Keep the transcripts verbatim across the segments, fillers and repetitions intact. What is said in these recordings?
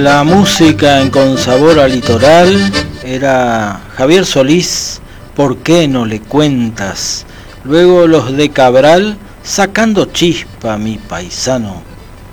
La música en Con Sabor a Litoral era Javier Solís, ¿por qué no le cuentas? Luego los de Cabral, Sacando Chispa, mi paisano.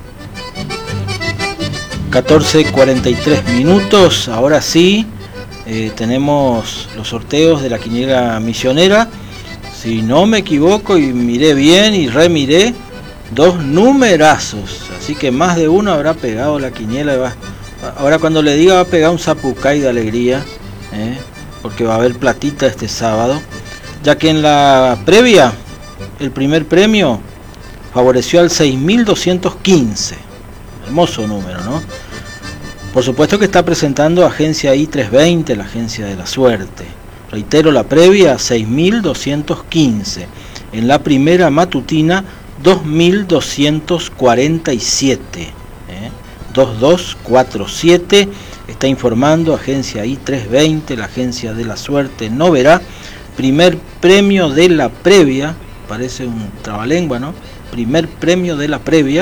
catorce cuarenta y tres minutos, ahora sí, eh, tenemos los sorteos de la quiniela misionera. Si no me equivoco y miré bien y remiré, dos numerazos, así que más de uno habrá pegado la quiniela. Va, ahora cuando le diga va a pegar un zapucay de alegría, ¿eh? Porque va a haber platita este sábado, ya que en la previa el primer premio favoreció al seis mil doscientos quince, hermoso número, ¿no? Por supuesto que está presentando Agencia I trescientos veinte, la agencia de la suerte. Reitero, la previa seis mil doscientos quince, en la primera matutina dos mil doscientos cuarenta y siete, ¿eh? dos mil doscientos cuarenta y siete, está informando Agencia I trescientos veinte, la agencia de la suerte no verá. Primer premio de la previa, parece un trabalengua, ¿no? Primer premio de la previa,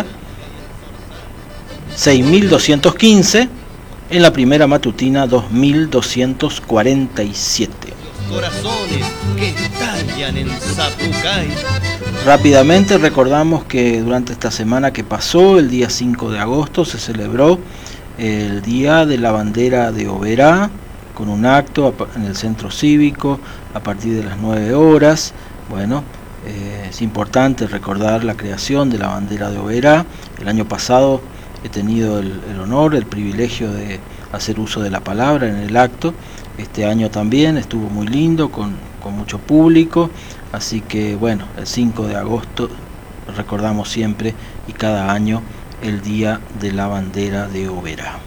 seis mil doscientos quince, en la primera matutina dos mil doscientos cuarenta y siete. Los corazones que estallan en Zapucay. Rápidamente recordamos que durante esta semana que pasó, el día cinco de agosto, se celebró el Día de la Bandera de Oberá, con un acto en el centro cívico a partir de las nueve horas. Bueno, eh, es importante recordar la creación de la bandera de Oberá. El año pasado he tenido el, el honor, el privilegio de hacer uso de la palabra en el acto. Este año también estuvo muy lindo, con, con mucho público, así que bueno, el cinco de agosto recordamos siempre y cada año el Día de la Bandera de Oberá.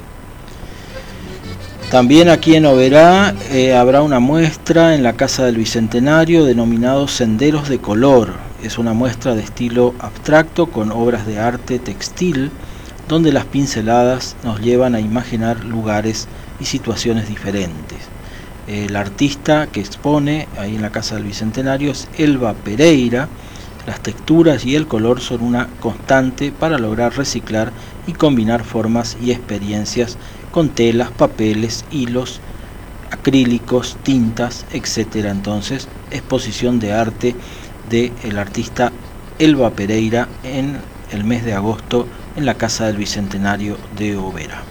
También aquí en Oberá eh, habrá una muestra en la Casa del Bicentenario denominado Senderos de Color. Es una muestra de estilo abstracto con obras de arte textil, donde las pinceladas nos llevan a imaginar lugares y situaciones diferentes. El artista que expone ahí en la Casa del Bicentenario es Elba Pereira. Las texturas y el color son una constante para lograr reciclar y combinar formas y experiencias con telas, papeles, hilos, acrílicos, tintas, etcétera. Entonces, exposición de arte del artista Elba Pereira en el mes de agosto en la Casa del Bicentenario de Oberá.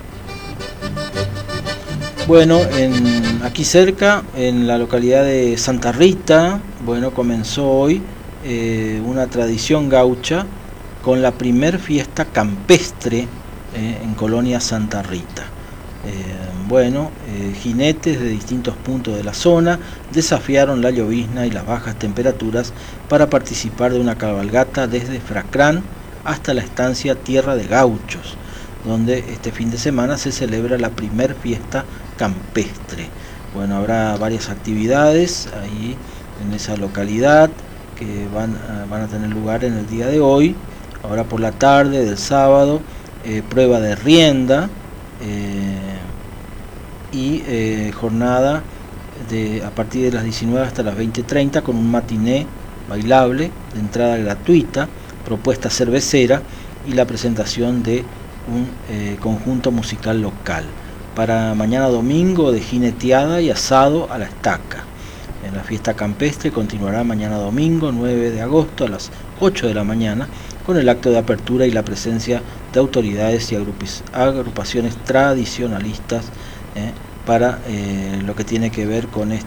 Bueno, en, aquí cerca, en la localidad de Santa Rita, bueno, comenzó hoy eh, una tradición gaucha con la primer fiesta campestre eh, en Colonia Santa Rita. Eh, bueno, eh, jinetes de distintos puntos de la zona desafiaron la llovizna y las bajas temperaturas para participar de una cabalgata desde Fracrán hasta la estancia Tierra de Gauchos, donde este fin de semana se celebra la primer fiesta campestre. Bueno, habrá varias actividades ahí en esa localidad que van, van a tener lugar en el día de hoy. Ahora por la tarde del sábado, eh, prueba de rienda eh, y eh, jornada de, a partir de las diecinueve hasta las veinte treinta, con un matiné bailable de entrada gratuita, propuesta cervecera y la presentación de un eh, conjunto musical local. Para mañana domingo, de jineteada y asado a la estaca. En la fiesta campestre continuará mañana domingo nueve de agosto a las ocho de la mañana, con el acto de apertura y la presencia de autoridades y agrupaciones tradicionalistas eh, para eh, lo que tiene que ver con este